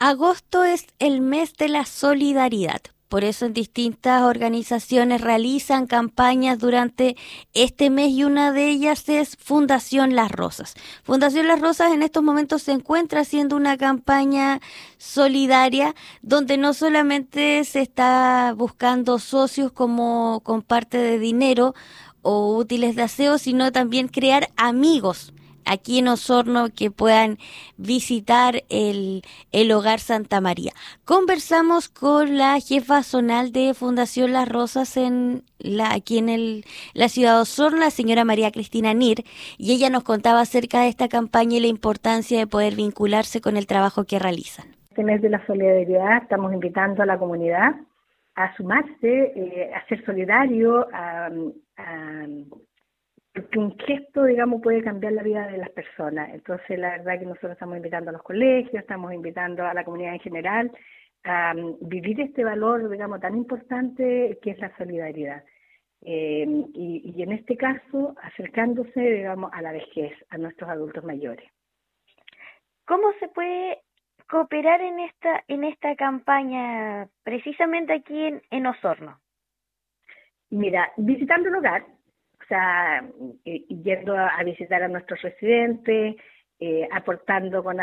Agosto es el mes de la solidaridad. Por eso en distintas organizaciones realizan campañas durante este mes y una de ellas es Fundación Las Rosas. Fundación Las Rosas en estos momentos se encuentra haciendo una campaña solidaria donde no solamente se está buscando socios como con parte de dinero o útiles de aseo, sino también crear amigos aquí en Osorno que puedan visitar el Hogar Santa María. Conversamos con la jefa zonal de Fundación Las Rosas aquí en la ciudad de Osorno, la señora María Cristina Nir, y ella nos contaba acerca de esta campaña y la importancia de poder vincularse con el trabajo que realizan. Este mes de la solidaridad estamos invitando a la comunidad a sumarse, a ser solidario, porque un gesto, digamos, puede cambiar la vida de las personas. Entonces, la verdad que nosotros estamos invitando a los colegios, estamos invitando a la comunidad en general a vivir este valor, digamos, tan importante que es la solidaridad. Y en este caso, acercándose, digamos, a la vejez, a nuestros adultos mayores. ¿Cómo se puede cooperar en esta campaña, precisamente aquí en Osorno? Mira, visitando el hogar, o sea, yendo a visitar a nuestros residentes, aportando con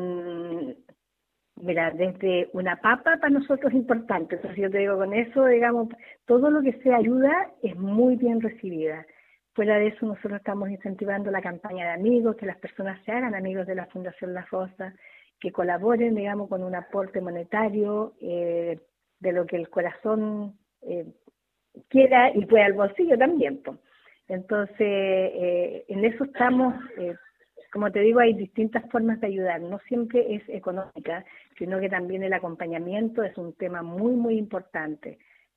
mira, desde una papa para nosotros es importante. Entonces yo te digo, con eso, digamos, todo lo que sea ayuda es muy bien recibida. Fuera de eso, nosotros estamos incentivando la campaña de amigos, que las personas se hagan amigos de la Fundación La Rosa, que colaboren, digamos, con un aporte monetario de lo que el corazón quiera y pueda el bolsillo también, pues. Entonces, en eso estamos, como te digo, hay distintas formas de ayudar, no siempre es económica, sino que también el acompañamiento es un tema muy, muy importante.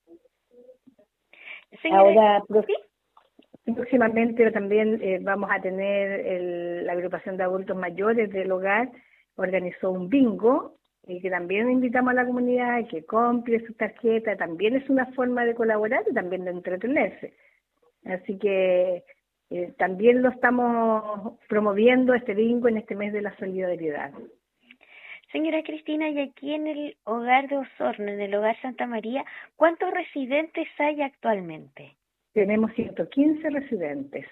Señora, Ahora, ¿sí? Próximamente también vamos a tener la agrupación de adultos mayores del hogar, organizó un bingo, y que también invitamos a la comunidad a que compre su tarjeta, también es una forma de colaborar y también de entretenerse. Así que también lo estamos promoviendo este bingo en este mes de la solidaridad. Señora Cristina, y aquí en el Hogar de Osorno, en el Hogar Santa María, ¿cuántos residentes hay actualmente? Tenemos 115 residentes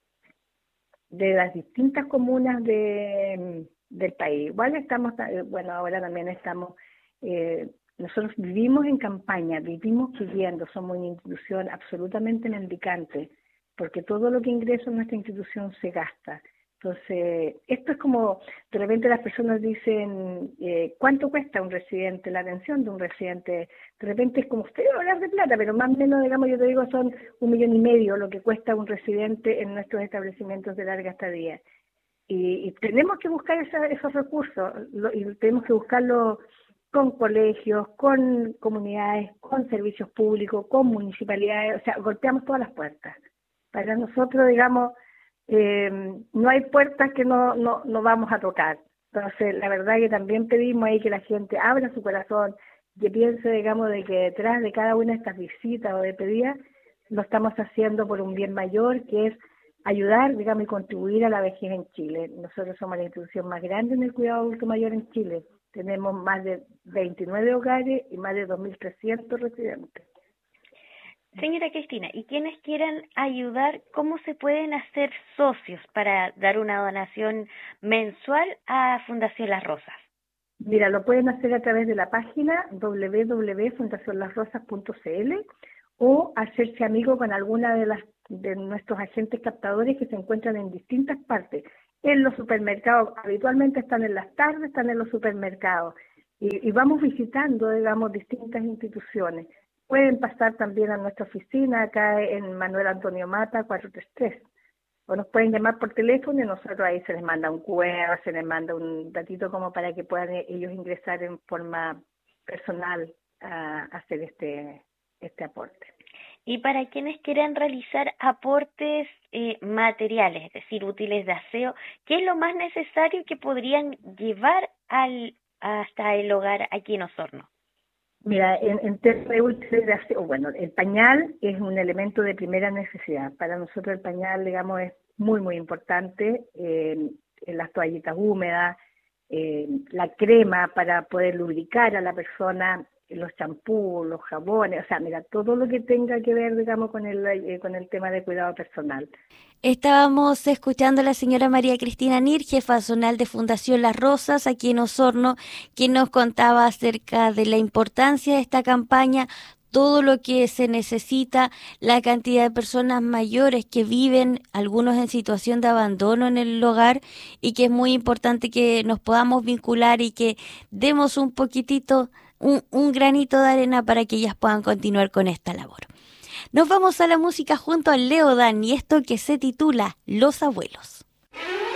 de las distintas comunas del país. Igual estamos, bueno, ahora también estamos, nosotros vivimos en campaña, vivimos pidiendo, somos una institución absolutamente mendicante, porque todo lo que ingresa en nuestra institución se gasta. Entonces, esto es como, de repente las personas dicen, ¿cuánto cuesta un residente, la atención de un residente? De repente es como usted hablar de plata, pero más o menos, digamos, yo te digo, son 1,5 millones lo que cuesta un residente en nuestros establecimientos de larga estadía. Y tenemos que buscar esos recursos, y tenemos que buscarlo con colegios, con comunidades, con servicios públicos, con municipalidades, o sea, golpeamos todas las puertas. Para nosotros, digamos, no hay puertas que no vamos a tocar. Entonces, la verdad que también pedimos ahí que la gente abra su corazón, que piense, digamos, de que detrás de cada una de estas visitas o de pedidas, lo estamos haciendo por un bien mayor, que es ayudar, digamos, y contribuir a la vejez en Chile. Nosotros somos la institución más grande en el cuidado adulto mayor en Chile. Tenemos más de 29 hogares y más de 2.300 residentes. Señora Cristina, y quienes quieran ayudar, ¿cómo se pueden hacer socios para dar una donación mensual a Fundación Las Rosas? Mira, lo pueden hacer a través de la página www.fundacionlasrosas.cl o hacerse amigo con alguna de nuestros agentes captadores que se encuentran en distintas partes. En los supermercados, habitualmente están en las tardes, están en los supermercados. Y vamos visitando, digamos, distintas instituciones. Pueden pasar también a nuestra oficina acá en Manuel Antonio Mata 433. O nos pueden llamar por teléfono y nosotros ahí se les manda un QR, se les manda un datito como para que puedan ellos ingresar en forma personal a hacer este aporte. Y para quienes quieran realizar aportes materiales, es decir, útiles de aseo, ¿qué es lo más necesario que podrían llevar hasta el hogar aquí en Osorno? Mira, en términos de útiles de aseo, bueno, el pañal es un elemento de primera necesidad. Para nosotros el pañal, digamos, es muy, muy importante. Las toallitas húmedas, la crema para poder lubricar a la persona, los champús, los jabones, o sea, mira, todo lo que tenga que ver, digamos, con el tema de cuidado personal. Estábamos escuchando a la señora María Cristina Nir, jefa zonal de Fundación Las Rosas, aquí en Osorno, quien nos contaba acerca de la importancia de esta campaña, todo lo que se necesita, la cantidad de personas mayores que viven, algunos en situación de abandono en el hogar, y que es muy importante que nos podamos vincular y que demos un poquitito, un granito de arena para que ellas puedan continuar con esta labor. Nos vamos a la música junto a Leo Dan y esto que se titula Los Abuelos.